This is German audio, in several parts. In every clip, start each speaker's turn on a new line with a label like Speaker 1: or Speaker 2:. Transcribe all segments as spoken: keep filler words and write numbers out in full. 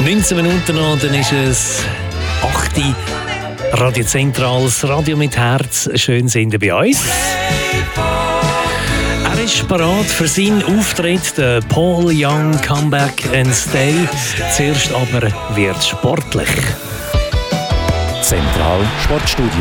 Speaker 1: neunzehn Minuten noch, dann ist es acht Uhr. Radio Zentral, das Radio mit Herz. Schön sind ihr bei uns. Er ist parat für seinen Auftritt, der Paul Young Comeback and Stay. Zuerst aber wird sportlich.
Speaker 2: Zentral Sportstudio.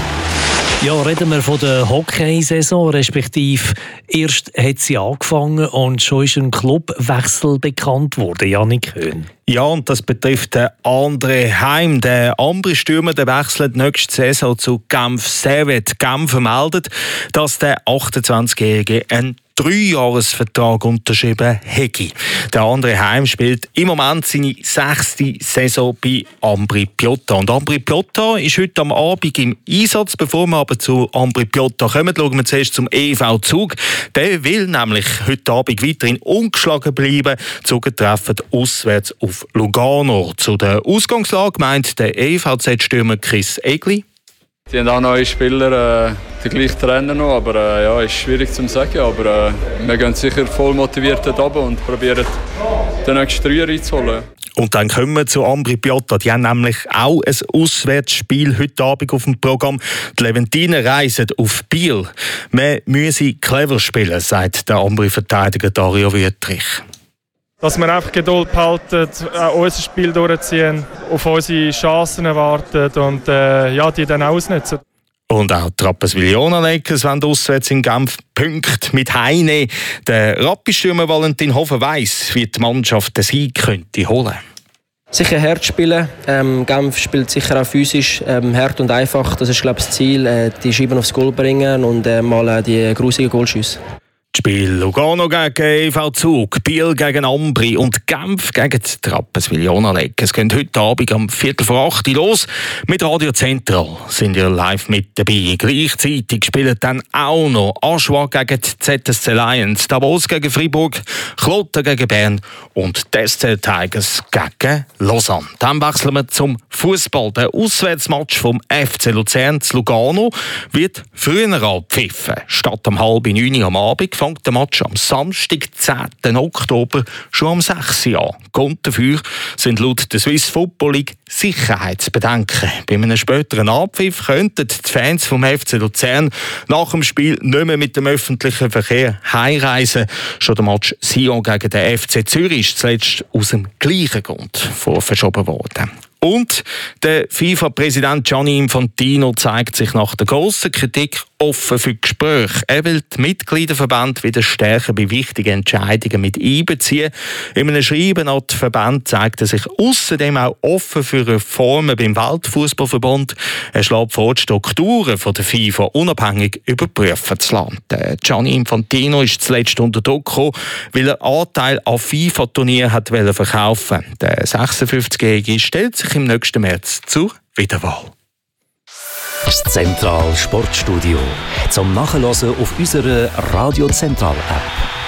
Speaker 1: Ja, reden wir von der Hockeysaison, respektive erst hat sie angefangen und schon ist ein Clubwechsel bekannt worden, Jannik Höhn.
Speaker 3: Ja, und das betrifft den André Heim. Der Ambri-Stürmer der wechselt nächste Saison zu Genf Servette. Genf meldet, dass der achtundzwanzigjährige ein Dreijahresvertrag unterschrieben hätte. Der André Heim spielt im Moment seine sechste Saison bei Ambri Piotta. Und Ambri Piotta ist heute am Abend im Einsatz. Bevor wir aber zu Ambri Piotta kommen, schauen wir zuerst zum E V Zug. Der will nämlich heute Abend weiterhin ungeschlagen bleiben. Die Zuger treffen auswärts auf Lugano. Zu der Ausgangslage meint der E V Z-Stürmer Chris Egli.
Speaker 4: Die haben auch neue Spieler, äh, die gleichen Trainer noch, aber äh, ja, ist schwierig zu sagen. Aber äh, wir gehen sicher voll motiviert dort runter und probieren, den nächsten Dreier reinzuholen.
Speaker 3: Und dann kommen wir zu Ambri Piotta. Die haben nämlich auch ein Auswärtsspiel heute Abend auf dem Programm. Die Leventiner reisen auf Biel. Man müsse clever spielen, sagt der Ambri-Verteidiger Dario Wüttrich.
Speaker 5: Dass wir einfach Geduld behalten, auch unser Spiel durchziehen, auf unsere Chancen warten und äh, ja, die dann ausnutzen.
Speaker 3: Und auch die Rapperswil-Jona Lakers wollen auswärts in Genf Punkte mit Heine. Der Rappi-Stürmer Valentin Hofer weiss, wie die Mannschaft den Sieg könnte holen.
Speaker 6: Sicher hart spielen. Ähm, Genf spielt sicher auch physisch ähm, hart und einfach. Das ist, glaube ich, das Ziel. Äh, die Scheiben aufs Goal bringen und äh, mal äh, die grusigen Goalschüsse.
Speaker 3: Das Spiel Lugano gegen E V Zug, Biel gegen Ambri und Genf gegen die Rapperswil-Jona Lakers. Es geht heute Abend am Viertel vor acht los. Mit Radio Zentral sind ihr live mit dabei. Gleichzeitig spielen dann auch noch Aschua gegen die Z S C Lions, Davos gegen Freiburg, Kloten gegen Bern und die S C Tigers gegen Lausanne. Dann wechseln wir zum Fußball. Der Auswärtsmatch vom F C Luzern zu Lugano wird früher abgepfiffen. Statt um halb neun am Abend fängt der Match am Samstag, zehnten Oktober, schon um sechs Uhr an. Grund dafür sind laut der Swiss Football League Sicherheitsbedenken. Bei einem späteren Abpfiff könnten die Fans vom F C Luzern nach dem Spiel nicht mehr mit dem öffentlichen Verkehr heimreisen. Schon der Match Sion gegen den F C Zürich ist zuletzt aus dem gleichen Grund verschoben worden. Und der FIFA-Präsident Gianni Infantino zeigt sich nach der grossen Kritik offen für Gespräche. Er will die Mitgliederverbände wieder stärker bei wichtigen Entscheidungen mit einbeziehen. In einem Schreiben an die Verbände zeigt er sich außerdem auch offen für Reformen beim Weltfußballverband. Er schlägt vor, die Strukturen von der FIFA unabhängig überprüfen zu lassen. Der Gianni Infantino ist zuletzt unter Druck gekommen, weil er Anteil an FIFA-Turnieren verkaufen wollte. Der sechsundfünfzigjährige stellt sich im nächsten März zur Wiederwahl.
Speaker 2: Das Zentral Sportstudio zum Nachhören auf unserer Radio Zentral App.